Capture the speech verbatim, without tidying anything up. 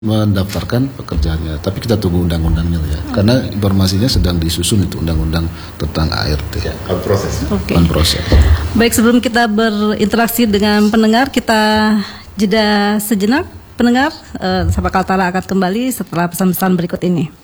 mendaftarkan pekerjaannya, tapi kita tunggu undang-undangnya ya, hmm. karena informasinya sedang disusun itu undang-undang tentang A R T. Ya, on proses. Okay. On proses. Baik, sebelum kita berinteraksi dengan pendengar, kita jeda sejenak. Pendengar, eh, Sapa Kaltara akan kembali setelah pesan-pesan berikut ini.